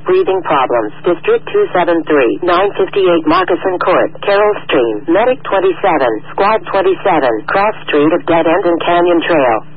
breathing problems. District 273, 958 Moccasin Court, Carroll Stream, Medic 27, Squad 27, Cross Street of Dead End and Canyon Trail.